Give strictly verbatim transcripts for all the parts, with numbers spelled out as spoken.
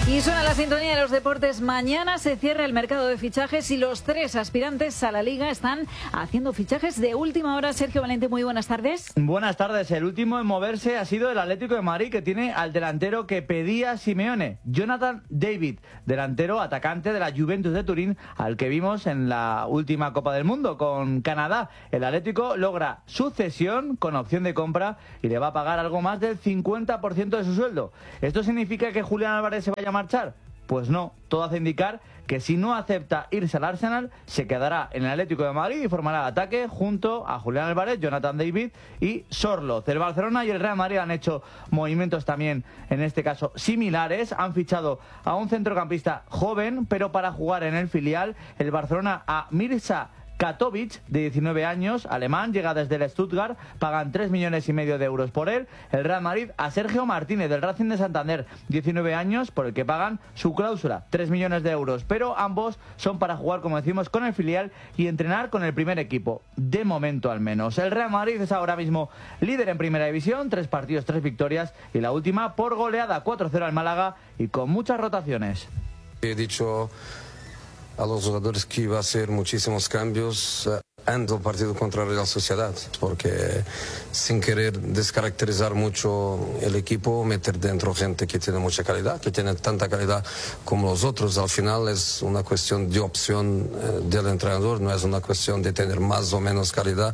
Y suena la sintonía de los deportes. Mañana se cierra el mercado de fichajes y los tres aspirantes a la Liga están haciendo fichajes de última hora. Sergio Valente, muy buenas tardes. Buenas tardes. El último en moverse ha sido el Atlético de Madrid, que tiene al delantero que pedía Simeone, Jonathan David, delantero atacante de la Juventus de Turín, al que vimos en la última Copa del Mundo con Canadá. El Atlético logra su cesión con opción de compra y le va a pagar algo más del cincuenta por ciento de su sueldo. ¿Esto significa que Julián Álvarez se vaya a marchar? Pues no, todo hace indicar que si no acepta irse al Arsenal, se quedará en el Atlético de Madrid y formará ataque junto a Julián Álvarez, Jonathan David y Sorloth. El Barcelona y el Real Madrid han hecho movimientos también, en este caso, similares. Han fichado a un centrocampista joven, pero para jugar en el filial. El Barcelona a Mirza Katovic, de diecinueve años, alemán, llega desde el Stuttgart, pagan tres millones y medio de euros por él. El Real Madrid a Sergio Martínez, del Racing de Santander, diecinueve años, por el que pagan su cláusula, tres millones de euros. Pero ambos son para jugar, como decimos, con el filial y entrenar con el primer equipo, de momento al menos. El Real Madrid es ahora mismo líder en Primera División, tres partidos, tres victorias, y la última por goleada, cuatro cero al Málaga, y con muchas rotaciones. He dicho a los jugadores que iba a hacer muchísimos cambios uh, antes del partido contra la Real Sociedad, porque sin querer descaracterizar mucho el equipo, meter dentro gente que tiene mucha calidad, que tiene tanta calidad como los otros. Al final es una cuestión de opción uh, del entrenador, no es una cuestión de tener más o menos calidad.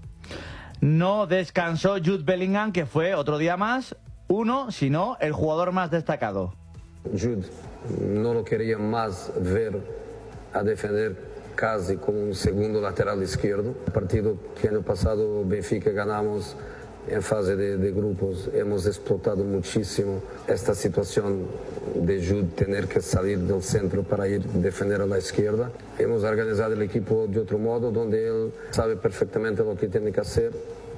No descansó Jude Bellingham, que fue otro día más uno, sino el jugador más destacado. Jude no lo quería más ver a defender casi como un segundo lateral izquierdo. El partido que año pasado Benfica ganamos en fase de, de grupos, hemos explotado muchísimo esta situación de Jude tener que salir del centro para ir a defender a la izquierda. Hemos organizado el equipo de otro modo, donde él sabe perfectamente lo que tiene que hacer.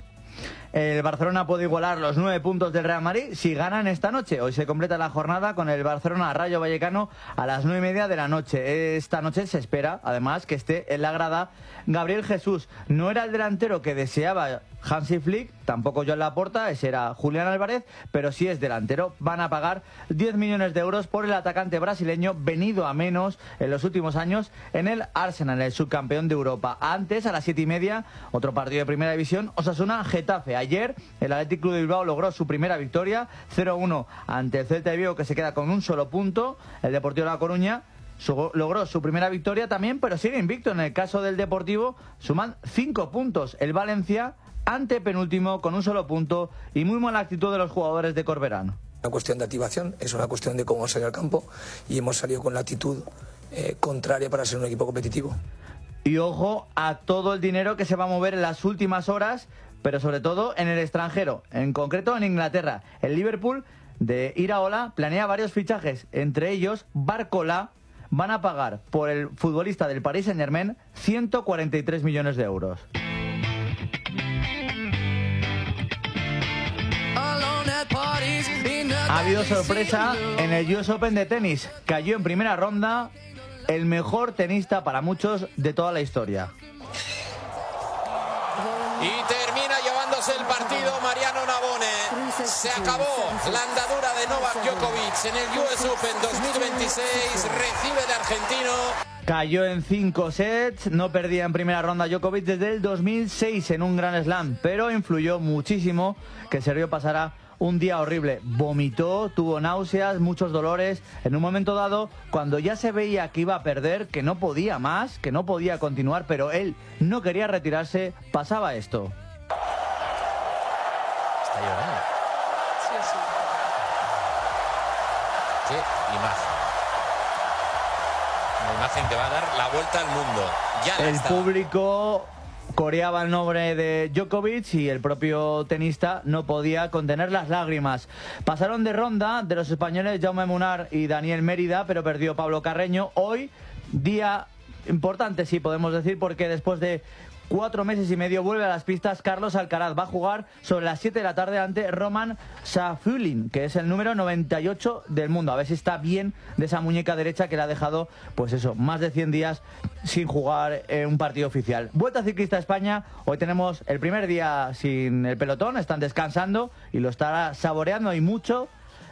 El Barcelona puede igualar los nueve puntos del Real Madrid si ganan esta noche. Hoy se completa la jornada con el Barcelona Rayo Vallecano a las nueve y media de la noche. Esta noche se espera, además, que esté en la grada Gabriel Jesús. No era el delantero que deseaba Hansi Flick, tampoco Joan Laporta, ese era Julián Álvarez, pero sí es delantero. Van a pagar diez millones de euros por el atacante brasileño, venido a menos en los últimos años en el Arsenal, el subcampeón de Europa. Antes, a las siete y media, otro partido de Primera División, Osasuna-Getafe. Ayer, el Athletic Club de Bilbao logró su primera victoria, cero uno ante el Celta de Vigo, que se queda con un solo punto. El Deportivo de La Coruña su, logró su primera victoria también, pero sigue invicto. En el caso del Deportivo, suman cinco puntos. El Valencia, antepenúltimo, con un solo punto, y muy mala actitud de los jugadores de Corberán. Una cuestión de activación, es una cuestión de cómo salir al campo, y hemos salido con la actitud eh, contraria para ser un equipo competitivo. Y ojo a todo el dinero que se va a mover en las últimas horas, pero sobre todo en el extranjero, en concreto en Inglaterra. El Liverpool de Iraola planea varios fichajes, entre ellos Barcola. Van a pagar por el futbolista del Paris Saint-Germain ciento cuarenta y tres millones de euros. Ha habido sorpresa en el U S Open de tenis. Cayó en primera ronda el mejor tenista para muchos de toda la historia. Y termina llevándose el partido Mariano Navone. Se acabó la andadura de Novak Djokovic en el U S Open dos mil veintiséis. Recibe el argentino. Cayó en cinco sets, no perdía en primera ronda Djokovic desde el dos mil seis en un Grand Slam, pero influyó muchísimo que Sergio pasara un día horrible. Vomitó, tuvo náuseas, muchos dolores. En un momento dado, cuando ya se veía que iba a perder, que no podía más, que no podía continuar, pero él no quería retirarse, pasaba esto. Está llorando. Sí, sí. Qué imagen. Una imagen que va a dar la vuelta al mundo. Ya el está. Público coreaba el nombre de Djokovic y el propio tenista no podía contener las lágrimas. Pasaron de ronda de los españoles Jaume Munar y Daniel Mérida, pero perdió Pablo Carreño. Hoy, día importante, sí podemos decir, porque después de cuatro meses y medio vuelve a las pistas Carlos Alcaraz. Va a jugar sobre las siete de la tarde ante Roman Safiullin, que es el número noventa y ocho del mundo. A ver si está bien de esa muñeca derecha que le ha dejado, pues eso, más de cien días sin jugar en un partido oficial. Vuelta Ciclista a España. Hoy tenemos el primer día sin el pelotón, están descansando y lo estará saboreando y mucho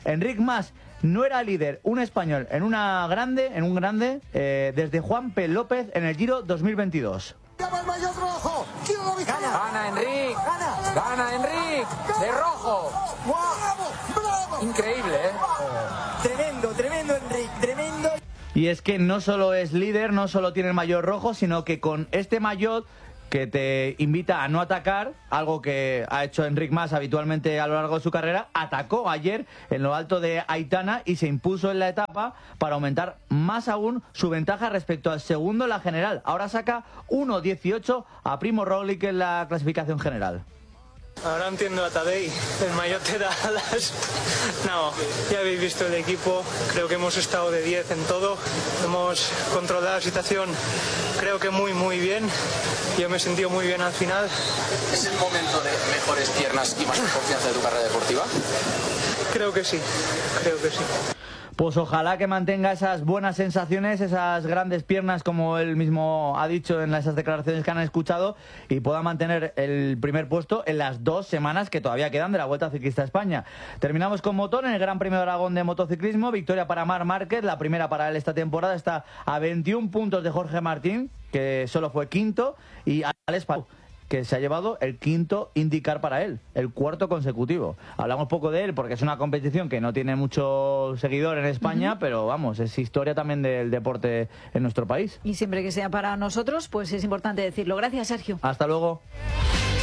Enric Mas no era líder, un español en una grande, en un grande, eh, desde Juan P. López en el Giro dos mil veintidós. Gana, gana Enric, gana, gana Enric, de rojo. ¡Bravo! Increíble, ¿eh? Tremendo, tremendo Enric, tremendo. Y es que no solo es líder, no solo tiene el maillot rojo, sino que con este maillot que te invita a no atacar, algo que ha hecho Enric Mas habitualmente a lo largo de su carrera, atacó ayer en lo alto de Aitana y se impuso en la etapa para aumentar más aún su ventaja respecto al segundo en la general. Ahora saca uno dieciocho a Primo Roglic en la clasificación general. Ahora entiendo a Tadej, el maillot de Dallas. No, ya habéis visto el equipo, creo que hemos estado de diez en todo, hemos controlado la situación, creo que muy muy bien, yo me he sentido muy bien al final. ¿Es el momento de mejores piernas y más confianza de tu carrera deportiva? Creo que sí, creo que sí. Pues ojalá que mantenga esas buenas sensaciones, esas grandes piernas, como él mismo ha dicho en esas declaraciones que han escuchado, y pueda mantener el primer puesto en las dos semanas que todavía quedan de la Vuelta Ciclista a España. Terminamos con motor en el Gran Premio de Aragón de motociclismo. Victoria para Marc Márquez, la primera para él esta temporada. Está a veintiún puntos de Jorge Martín, que solo fue quinto, y Alex Palou, que se ha llevado el quinto IndyCar para él, el cuarto consecutivo. Hablamos poco de él porque es una competición que no tiene mucho seguidor en España, uh-huh. pero vamos, es historia también del deporte en nuestro país. Y siempre que sea para nosotros, pues es importante decirlo. Gracias, Sergio. Hasta luego.